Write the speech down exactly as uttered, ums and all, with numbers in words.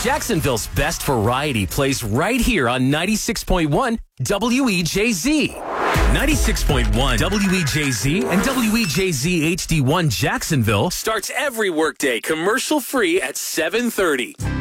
Jacksonville's best variety plays right here on ninety-six point one W E J Z. ninety-six point one W E J Z and W E J Z H D one Jacksonville starts every workday commercial-free at seven thirty.